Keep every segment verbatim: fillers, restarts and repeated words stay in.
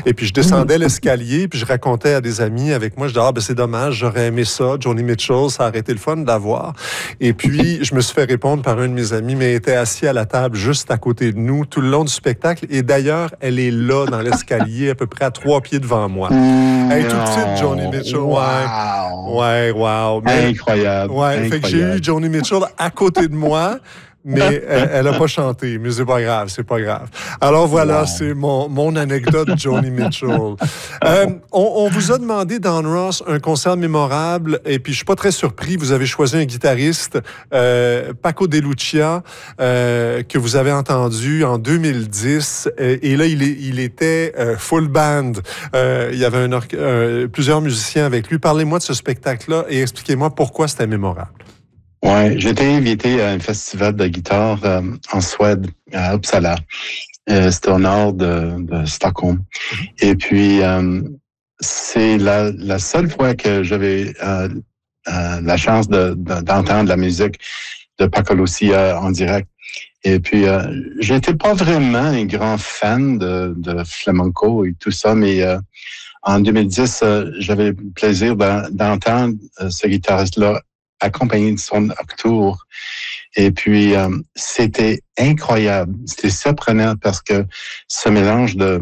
Et puis, je descendais l'escalier, puis je racontais à des amis avec moi, je disais, ah, ben c'est dommage, j'aurais aimé ça, Joni Mitchell, ça aurait été le fun de l'avoir. Et puis, je me suis fait répondre par un de mes amis, mais elle était assis à la table juste à côté de nous tout le long du spectacle. Et d'ailleurs, elle est là dans l'escalier, à peu près à trois pieds devant moi. Mmh, Elle est toute petite, Joni Mitchell. Wow. Ouais, ouais, wow. Mais, incroyable. Ouais, incroyable. fait que j'ai eu Joni Mitchell à côté de moi. Mais elle n'a pas chanté, mais c'est pas grave, c'est pas grave. Alors voilà, wow. c'est mon, mon anecdote Joni Mitchell. Euh, on, on vous a demandé dans Ross un concert mémorable, et puis je suis pas très surpris, vous avez choisi un guitariste, euh, Paco de Lucia, euh, que vous avez entendu en deux mille dix, et, et là il, est, il était euh, full band. Euh, il y avait un or- euh, plusieurs musiciens avec lui. Parlez-moi de ce spectacle-là et expliquez-moi pourquoi c'était mémorable. Ouais, j'ai été invité à un festival de guitare euh, en Suède, à Uppsala. Euh, c'était au nord de, de Stockholm. Et puis, euh, c'est la, la seule fois que j'avais euh, euh, la chance de, de, d'entendre la musique de Paco de Lucia en direct. Et puis, euh, j'étais pas vraiment un grand fan de, de flamenco et tout ça, mais euh, en deux mille dix, euh, j'avais le plaisir d'entendre euh, ce guitariste-là accompagné de son octour. Et puis, euh, c'était incroyable. C'était surprenant parce que ce mélange de,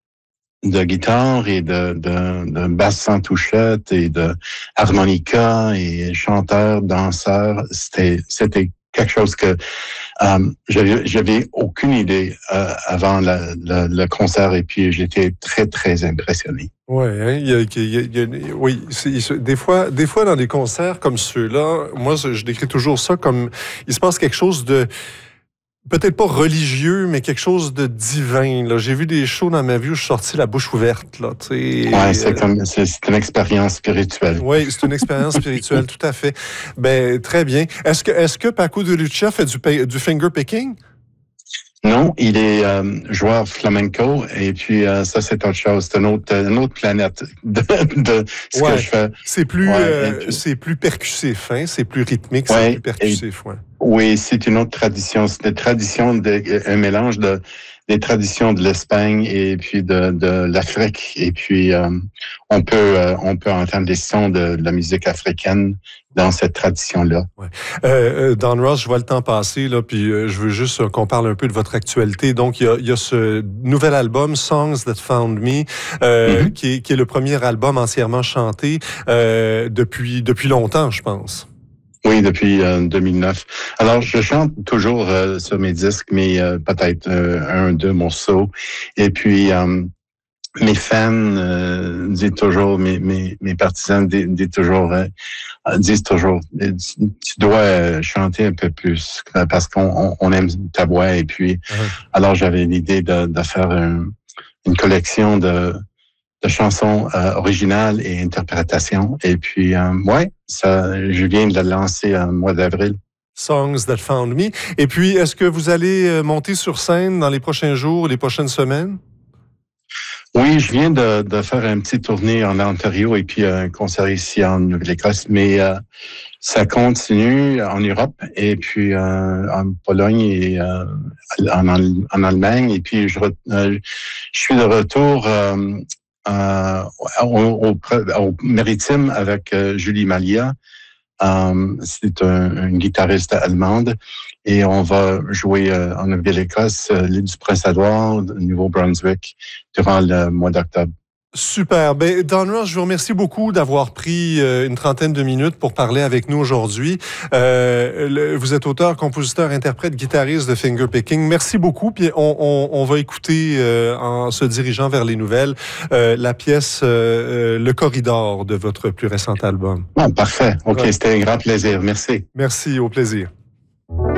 de guitare et de, de, de basse sans touchette et de harmonica et chanteur, danseur, c'était, c'était quelque chose que euh, j'avais, j'avais aucune idée euh, avant la, la, le concert et puis j'étais très, très impressionné. Ouais, hein, il y a, il y a, il y a, oui, c'est, des fois, des fois dans des concerts comme ceux-là, moi je, je décris toujours ça comme il se passe quelque chose de peut-être pas religieux, mais quelque chose de divin. Là, j'ai vu des shows dans ma vie où je suis sorti la bouche ouverte. Là, ouais, c'est comme c'est, c'est une expérience spirituelle. Oui, c'est une expérience spirituelle, tout à fait. Ben très bien. Est-ce que est-ce que Paco de Lucia fait du du finger picking? Non, il est euh, joueur flamenco et puis euh, ça c'est autre chose, c'est une autre, une autre planète de, de ce ouais, que je fais. C'est plus, ouais, euh, puis, c'est plus percussif, hein, c'est plus rythmique, ouais, c'est plus percussif, ouais. Oui, c'est une autre tradition, c'est une tradition de, un mélange de des traditions de l'Espagne et puis de, de l'Afrique et puis euh, on peut euh, on peut entendre des sons de, de la musique africaine dans cette tradition-là. Ouais. Euh, Don Ross, je vois le temps passer, là, puis euh, je veux juste qu'on parle un peu de votre actualité. Donc, il y a, il y a ce nouvel album, Songs That Found Me, euh, mm-hmm. qui, est, qui est le premier album entièrement chanté euh, depuis, depuis longtemps, je pense. Oui, depuis euh, deux mille neuf. Alors, je chante toujours euh, sur mes disques, mais euh, peut-être euh, un, deux morceaux. Et puis, euh, mes fans euh, disent toujours, mes, mes, mes partisans disent, disent toujours, euh, disent toujours, tu dois chanter un peu plus parce qu'on on aime ta voix. Et puis, uh-huh. alors j'avais l'idée de, de faire un, une collection de de chansons euh, originales et interprétations. Et puis, euh, ouais, ça, je viens de la lancer en mois d'avril. Songs That Found Me. Et puis, est-ce que vous allez monter sur scène dans les prochains jours, les prochaines semaines? Oui, je viens de, de faire un petit tournée en Ontario et puis un concert ici en Nouvelle-Écosse, mais euh, ça continue en Europe et puis euh, en Pologne et euh, en, en Allemagne. Et puis, je, euh, je suis de retour euh, Euh, au, au, au Maritime avec euh, Julie Malia. Euh, c'est un, une guitariste allemande et on va jouer euh, en Nouvelle-Écosse, euh, l'île du Prince-Édouard, Nouveau-Brunswick, durant le mois d'octobre. Super. Ben, Don Ross, je vous remercie beaucoup d'avoir pris euh, une trentaine de minutes pour parler avec nous aujourd'hui. Euh, le, vous êtes auteur, compositeur, interprète, guitariste de Fingerpicking. Merci beaucoup. Puis on, on, on va écouter, euh, en se dirigeant vers les nouvelles, euh, la pièce euh, Le Corridor de votre plus récent album. Bon, parfait. OK, ouais. C'était un grand plaisir. Merci. Merci, au plaisir.